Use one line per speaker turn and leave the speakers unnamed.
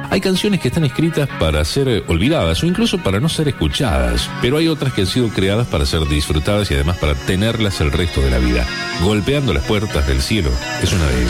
Hay canciones que están escritas para ser olvidadas o incluso para no ser escuchadas, pero hay otras que han sido creadas para ser disfrutadas y además para tenerlas el resto de la vida. Golpeando las puertas del cielo es una de ellas.